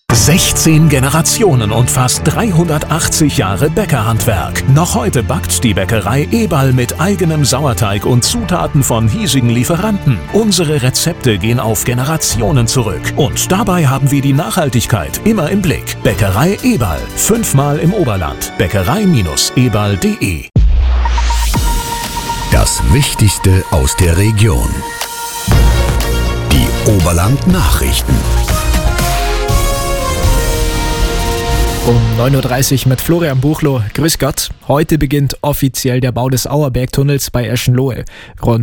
16 Generationen und fast 380 Jahre Bäckerhandwerk. Noch heute backt die Bäckerei Eberl mit eigenem Sauerteig und Zutaten von hiesigen Lieferanten. Unsere Rezepte gehen auf Generationen zurück. Und dabei haben wir die Nachhaltigkeit immer im Blick. Bäckerei Eberl. 5-mal im Oberland. Bäckerei-eberl.de. Das Wichtigste aus der Region. Die Oberland-Nachrichten. Um 9.30 Uhr mit Florian Buchloh. Grüß Gott. Heute beginnt offiziell der Bau des Auerbergtunnels bei Eschenlohe. Rund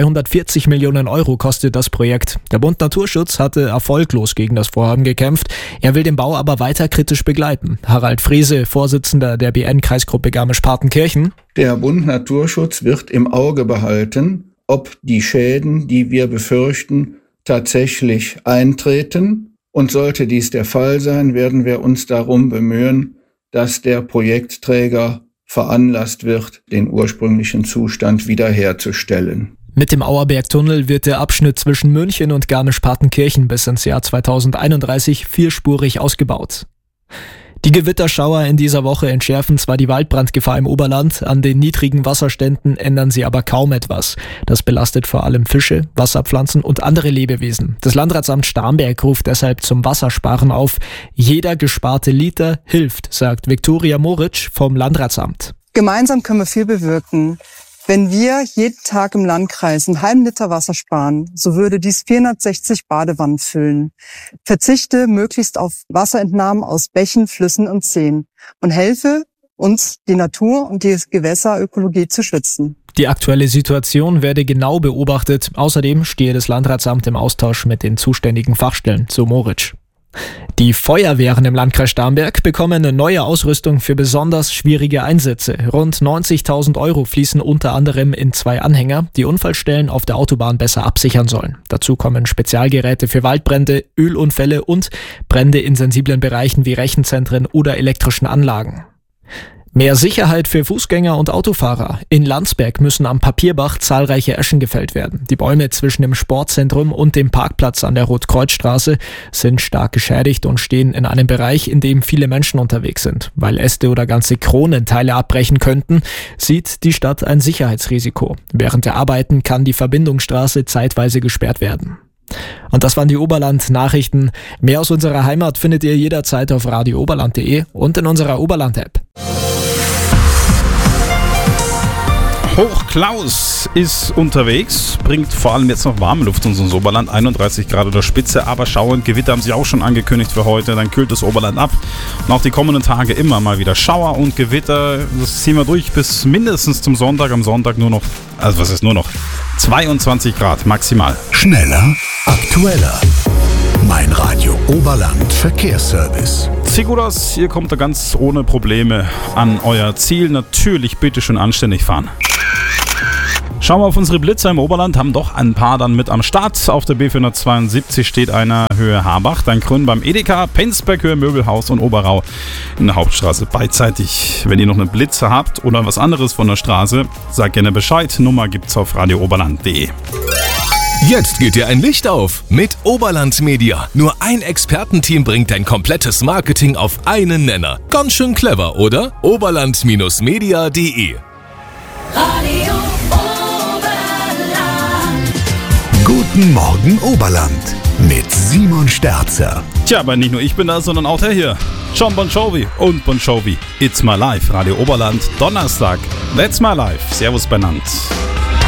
240 Millionen Euro kostet das Projekt. Der Bund Naturschutz hatte erfolglos gegen das Vorhaben gekämpft. Er will den Bau aber weiter kritisch begleiten. Harald Frese, Vorsitzender der BN-Kreisgruppe Garmisch-Partenkirchen. Der Bund Naturschutz wird im Auge behalten, ob die Schäden, die wir befürchten, tatsächlich eintreten. Und sollte dies der Fall sein, werden wir uns darum bemühen, dass der Projektträger veranlasst wird, den ursprünglichen Zustand wiederherzustellen. Mit dem Auerbergtunnel wird der Abschnitt zwischen München und Garmisch-Partenkirchen bis ins Jahr 2031 vierspurig ausgebaut. Die Gewitterschauer in dieser Woche entschärfen zwar die Waldbrandgefahr im Oberland, an den niedrigen Wasserständen ändern sie aber kaum etwas. Das belastet vor allem Fische, Wasserpflanzen und andere Lebewesen. Das Landratsamt Starnberg ruft deshalb zum Wassersparen auf. Jeder gesparte Liter hilft, sagt Viktoria Moritsch vom Landratsamt. Gemeinsam können wir viel bewirken. Wenn wir jeden Tag im Landkreis einen halben Liter Wasser sparen, so würde dies 460 Badewannen füllen. Verzichte möglichst auf Wasserentnahmen aus Bächen, Flüssen und Seen und helfe uns, die Natur und die Gewässerökologie zu schützen. Die aktuelle Situation werde genau beobachtet. Außerdem stehe das Landratsamt im Austausch mit den zuständigen Fachstellen, so Moritsch. Die Feuerwehren im Landkreis Starnberg bekommen eine neue Ausrüstung für besonders schwierige Einsätze. Rund 90.000 Euro fließen unter anderem in 2 Anhänger, die Unfallstellen auf der Autobahn besser absichern sollen. Dazu kommen Spezialgeräte für Waldbrände, Ölunfälle und Brände in sensiblen Bereichen wie Rechenzentren oder elektrischen Anlagen. Mehr Sicherheit für Fußgänger und Autofahrer. In Landsberg müssen am Papierbach zahlreiche Eschen gefällt werden. Die Bäume zwischen dem Sportzentrum und dem Parkplatz an der Rotkreuzstraße sind stark geschädigt und stehen in einem Bereich, in dem viele Menschen unterwegs sind. Weil Äste oder ganze Kronenteile abbrechen könnten, sieht die Stadt ein Sicherheitsrisiko. Während der Arbeiten kann die Verbindungsstraße zeitweise gesperrt werden. Und das waren die Oberland-Nachrichten. Mehr aus unserer Heimat findet ihr jederzeit auf radiooberland.de und in unserer Oberland-App. Hochklaus ist unterwegs, bringt vor allem jetzt noch warme Luft in unser Oberland, 31 Grad oder Spitze, aber Schauer und Gewitter haben sie auch schon angekündigt für heute, dann kühlt das Oberland ab und auch die kommenden Tage immer mal wieder Schauer und Gewitter, das ziehen wir durch bis mindestens zum Sonntag, am Sonntag nur noch, 22 Grad maximal. Schneller, aktueller. Mein Radio Oberland Verkehrsservice. Siguras, ihr kommt da ganz ohne Probleme an euer Ziel, natürlich bitte schön anständig fahren. Schauen wir auf unsere Blitzer im Oberland, haben doch ein paar dann mit am Start. Auf der B472 steht einer Höhe Harbach, dann Grün beim Edeka, Penzberg Höhe Möbelhaus und Oberau in der Hauptstraße beidseitig. Wenn ihr noch einen Blitzer habt oder was anderes von der Straße, sagt gerne Bescheid. Nummer gibt's auf radiooberland.de. Jetzt geht dir ein Licht auf mit Oberland Media. Nur ein Expertenteam bringt dein komplettes Marketing auf einen Nenner. Ganz schön clever, oder? Oberland-media.de. Radio Oberland. Guten Morgen Oberland mit Simon Sterzer. Tja, aber nicht nur ich bin da, sondern auch der hier. John Bon Jovi und Bon Jovi. It's My Life. Radio Oberland, Donnerstag. That's My Life. Servus benannt.